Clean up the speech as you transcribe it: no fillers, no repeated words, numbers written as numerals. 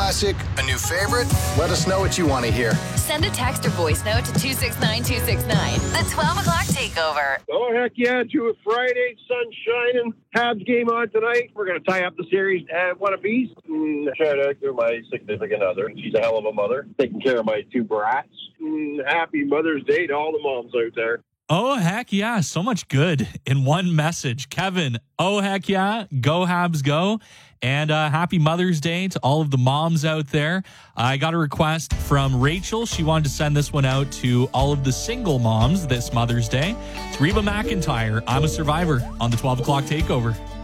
classic, a new favorite? Let us know what you want to hear. Send a text or voice note to 269-269. The 12 o'clock takeover. Oh, heck yeah, to a Friday, sun shining. Habs game on tonight. We're going to tie up the series at one apiece. Shout out to my significant other. She's a hell of a mother, taking care of my two brats. Happy Mother's Day to all the moms out there. Oh, heck yeah. So much good in one message. Kevin, oh, heck yeah. Go Habs, go. And happy Mother's Day to all of the moms out there. I got a request from Rachel. She wanted to send this one out to all of the single moms this Mother's Day. It's Reba McEntire, I'm a Survivor on the 12 o'clock takeover.